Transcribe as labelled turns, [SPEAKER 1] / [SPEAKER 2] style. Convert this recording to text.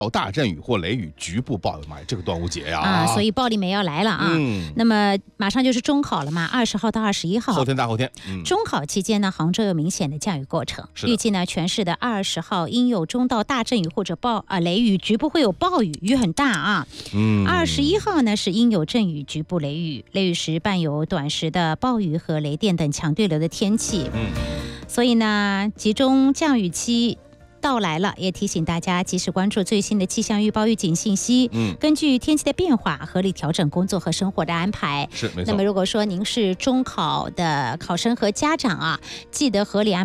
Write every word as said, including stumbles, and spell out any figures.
[SPEAKER 1] 大阵雨或雷雨，局部暴雨，妈呀，这个端午节呀
[SPEAKER 2] 啊，所以暴力梅要来了啊。嗯，那么马上就是中考了嘛，二十号到二十一号，
[SPEAKER 1] 后天大后天。
[SPEAKER 2] 嗯，中考期间呢，杭州有明显的降雨过程，预计呢，全市的二十号应有中到大阵雨或者暴啊雷雨，局部会有暴雨，雨很大啊。嗯，二十一号呢是应有阵雨，局部雷雨，雷雨时伴有短时的暴雨和雷电等强对流的天气。嗯，所以呢，集中降雨期到来了，也提醒大家及时关注最新的气象预报预警信息，嗯，根据天气的变化，合理调整工作和生活的安排。
[SPEAKER 1] 是，没错。
[SPEAKER 2] 那么如果说您是中考的考生和家长啊，记得合理安排